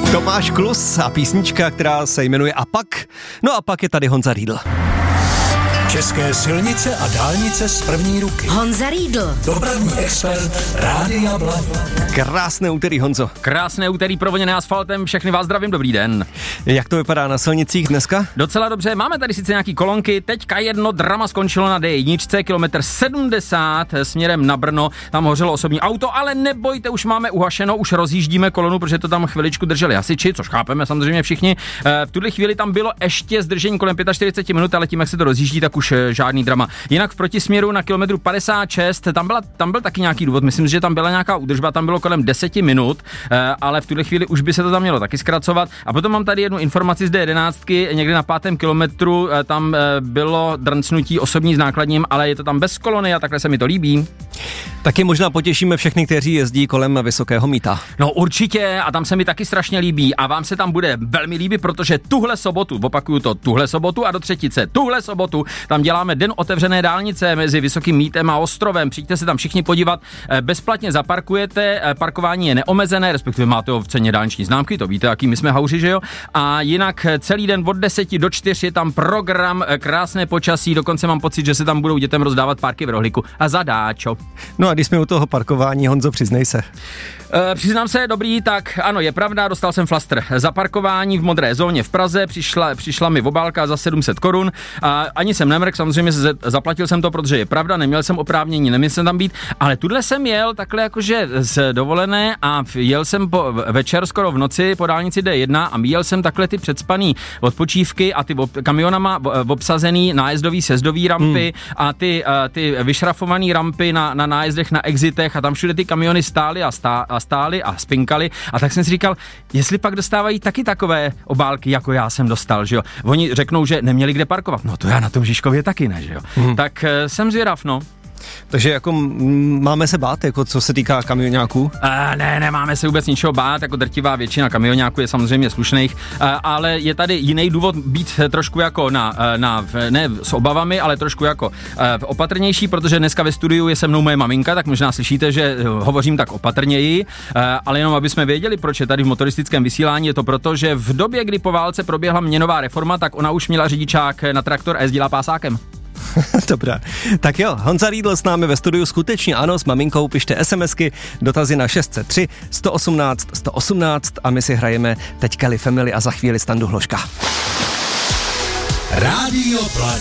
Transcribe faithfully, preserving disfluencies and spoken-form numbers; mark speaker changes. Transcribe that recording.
Speaker 1: Tomáš Klus a písnička, která se jmenuje A pak. No a pak je tady Honza Riedl.
Speaker 2: České silnice a dálnice z první ruky.
Speaker 3: Honza Riedl.
Speaker 2: Dopravní expert Rádia Blaník.
Speaker 1: Krásné úterý, Honzo.
Speaker 4: Krásné úterý provoněné asfaltem, všechny vás zdravím, dobrý den.
Speaker 1: Jak to vypadá na silnicích dneska?
Speaker 4: Docela dobře, máme tady sice nějaký kolonky, teďka jedno drama skončilo na D jedna, kilometr sedmdesát směrem na Brno, tam hořelo osobní auto, ale nebojte, už máme uhašeno, už rozjíždíme kolonu, protože to tam chviličku drželi hasiči, což chápeme samozřejmě všichni. V tuhle chvíli tam bylo ještě zdržení kolem čtyřicet pět minut, ale tím, jak se to rozjíždí, tak už žádný drama. Jinak v protisměru na kilometru padesát šest, tam, byla, tam byl taky nějaký důvod, myslím, že tam byla nějaká údržba, tam bylo kolem deset minut, ale v tuhle chvíli už by se to tam mělo taky zkracovat. A potom mám tady jednu informaci z D jedenáct, někde na pátém kilometru, tam bylo drncnutí osobní s nákladním, ale je to tam bez kolony a takhle se mi to líbí.
Speaker 1: Taky možná potěšíme všechny, kteří jezdí kolem Vysokého Mýta.
Speaker 4: No určitě, a tam se mi taky strašně líbí a vám se tam bude velmi líbit, protože tuhle sobotu, opakuju to, tuhle sobotu a do třetice, tuhle sobotu, tam děláme den otevřené dálnice mezi Vysokým Mýtem a Ostrovem. Přijďte se tam všichni podívat, bezplatně zaparkujete, parkování je neomezené, respektive máte ho v ceně dálniční známky, to víte, jaký my jsme hauři, že jo? A jinak celý den od deseti do čtyř je tam program, krásné počasí, dokonce mám pocit, že se tam budou dětem rozdávat párky v rohlíku a zadáčo.
Speaker 1: No a když jsme u toho parkování, Honzo, přiznej se.
Speaker 4: E, přiznám se, dobrý, tak ano, je pravda, dostal jsem flastr za parkování v modré zóně v Praze, přišla, přišla mi obálka za sedm set korun a ani jsem nemrk, samozřejmě se zaplatil jsem to, protože je pravda, neměl jsem oprávnění, neměl jsem tam být, ale tuhle jsem jel takhle jakože z dovolené a jel jsem po, večer skoro v noci po dálnici D jedna a míjel jsem takhle ty předspaný odpočívky a ty ob, kamionama obsazený nájezdový sjezdový rampy hmm. a ty, a ty vyšrafovaný rampy na, na nájezdech, na exitech a tam všude ty kamiony stály a, stá, a stály a spinkali a tak jsem si říkal, jestli pak dostávají taky takové obálky, jako já jsem dostal, že jo. Oni řeknou, že neměli kde parkovat, no to já na tom Žižkově taky ne, že jo. Hmm. Tak e, jsem zvědav, no.
Speaker 1: Takže jako m- máme se bát, jako co se týká kamionáků?
Speaker 4: Uh, ne, nemáme se vůbec ničeho bát, jako drtivá většina kamionáků je samozřejmě slušných, uh, ale je tady jiný důvod být trošku jako na, na ne s obavami, ale trošku jako uh, opatrnější, protože dneska ve studiu je se mnou moje maminka, tak možná slyšíte, že hovořím tak opatrněji, uh, ale jenom aby jsme věděli, proč je tady v motoristickém vysílání, je to proto, že v době, kdy po válce proběhla měnová reforma, tak ona už měla řidičák na traktor a jezdila pásákem.
Speaker 1: Dobrá. Tak jo, Honza Riedl s námi ve studiu, skutečně ano, s maminkou, pište SMSky, dotazy na šest set tři, sto osmnáct, sto osmnáct a my si hrajeme teď Kelly Family a za chvíli Standu Hloška.
Speaker 2: Rádio Blaník.